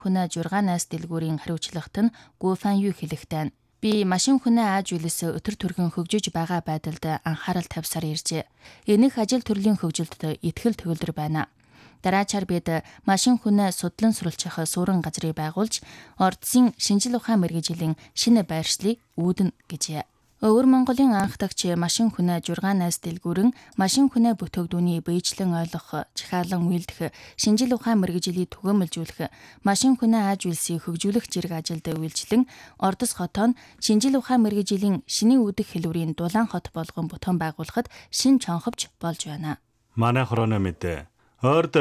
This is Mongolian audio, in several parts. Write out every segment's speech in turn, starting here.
хүнээ 6-наас дэлгүүрийн хариуцлагт нь Гуфан Ю хэлэхтэй. Би машин хүнээ ааж үйлээс өтөр түргэн хөгжиж байгаа байдалд анхаарал тавьсаар иржээ. Энэх ажил төрлийн хөгжилд итгэл төгөлдөр байна. Дараачаар бид машин хүнээ судлан суралцах суурин газрыг байгуулж, Ордсын шинжил ухаан мэргэжлийн шинэ байршлыг үүднэ гэжээ. Өвөр Монголын анхдагч машин хүнээ 6-наас дэлгүүрэн машин хүнээ бүтээгдүүний биечлэн ойлгох, жихаалан үйлдэх, шинжил ухаан мэргэжлийг түгээмэлжүүлэх, машин хүнээ ааж үйлсийг хөгжүүлэх зэрэг ажилд үйлчлэн Ордос хотоо шинжил ухаан мэргэжлийн шинийн үүдэх хэлбэрийн дулаан хот болгон бутан байгуулахад шин чонховч болж байна. Манай хорооны мэдээ. Орд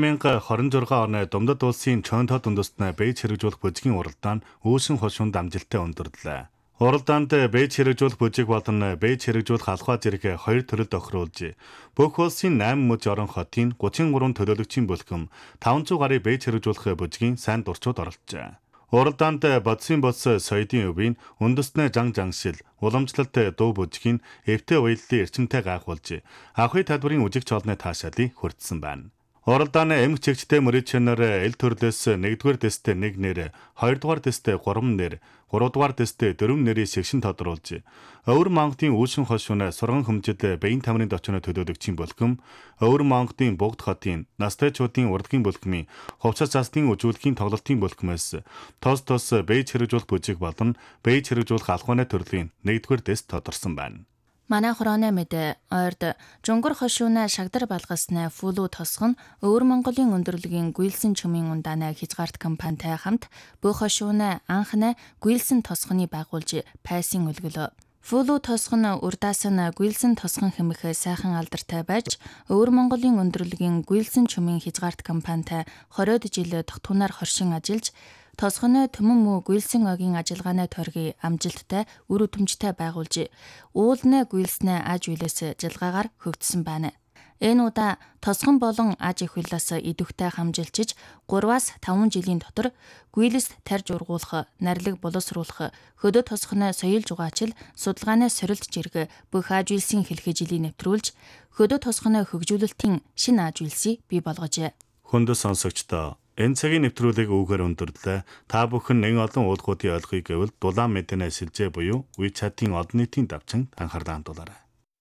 2026 оны Думдад улсын чонтод үндэстнээ бэж хэрэгжүүлэх бүжгийн уралдаан үүсэн хошуунд амжилттай өндөрлөө. Уралдаанд бэж хэрэгжүүлэх бүжиг болон бэж хэрэгжүүлэх алхаа зэрэг 2 төрөл тохируулж, бүх улсын 8 мөж орон хотын 33 төлөөлөгчийн бүлхэм 500 гаруй бэж хэрэгжүүлэх бүжгийн сайн дурчууд оролцжээ. Уралдаанд бодсын бос соёдын өвийн үндэстнээ жангшил, уламжлалт дуу бүжгийн эвтэй уяллын эрчимтэй гайхуулж, авахын талбарын үжигч олны таашаалыг хүртсэн байна. Уралдааны эмх чигчтэй мөрөчнөр эл төрлөөс 1-р дэстэй 1 нэр, 2-р дэстэй 3 нэр, 3-р дэстэй 4 нэрийг шигшин тодруулж, Өвөр Монголын үүшин хошууны сурган хөмжид бэйн тамирын дочны төлөөлөгчийн бүлхэм, Өвөр Монголын Бугд хотын настайчуудын урлагийн бүлхмийн хувцас застын үжүүлэхийн тоглолтын бүлхмээс тос бэж хэрэгжүүлэх бүжиг болон бэж хэрэгжүүлэх алхууны төрлийн 1-р дэс тодорсон байна. Манай хорооны мэдээ ойрд Жунгар хошууна шагдар балгаснаа фулу тосгон Өвөр Монголын өндөрлөгийн гүйлсэн чумын ундаанаа хязгаарт компанитай хамт бүх хошууна анхны гүйлсэн тосгоны байгуулж пайсын өлгөлөө. Фулу тосгон урдаас нь гүйлсэн тосгон хэмэх сайхан алдартай байж Өвөр Монголын өндөрлөгийн гүйлсэн чумын хязгаарт компанитай 20 жил тогтунаар хоршин ажиллаж тосгоны төмөн муу гүйлсэн огийн ажиллагааны тойргийг амжилттай үр өдмжтэй байгуулж, уулны гүйлснээ ааж үйлээс жилгаагаар хөгжсөн байна. Энэ удаа тосгон болон аж их хуулиас идэвхтэй хамжилчиж 3-5 жилийн дотор гүйлс тарж ургуулах, нарилэг боловсруулах, хөдөө тосгоны соёл жугаачил, судалгааны сорилт зэрэг бүх ааж үйлсийн хэлхээжилийг нэвтрүүлж, хөдөө тосгоны хөгжүүлэлтийн шинэ ааж үйлсийг бий болгожээ. Хүндэт сонсогчдоо энэ цагийн нэвтрүүлгийг үүгээр өндөрлөө. Та бүхэн нэг олон уулгуудын ойлгохыг гэвэл дулаан мэдэнэ шилжээ буюу WeChat-ийн олон нийтийн давчинд анхаарлаа хандуулаарай.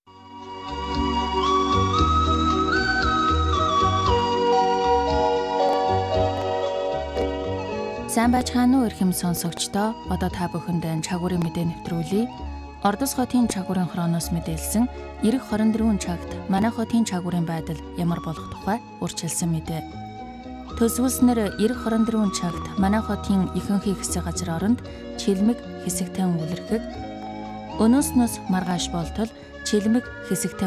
Сайн байцгаана уу эрхэм сонсогчдоо. Одоо та бүхэнд чагуурын мэдээ нэвтрүүлье. Ордос хотын чагуурын хорооноос мэдээлсэн эх 24 цагт манай хотын чагуурын байдал ямар болох тухай урьдчилсан мэдээ. Төсвөлснөр эх 24 цагт манай хотын ихэнхий хэсэг газар оронд чилмэг хэсэгтэн үлэрхэг, өнөөснөөс маргааш болтол чилмэг хэсэгтэн